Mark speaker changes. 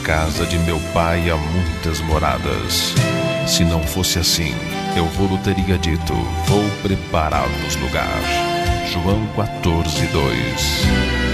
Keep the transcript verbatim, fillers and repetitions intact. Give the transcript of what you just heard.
Speaker 1: casa de meu pai há muitas moradas. Se não fosse assim, eu vou-lo teria dito, vou preparar-vos lugar. João quatorze, dois.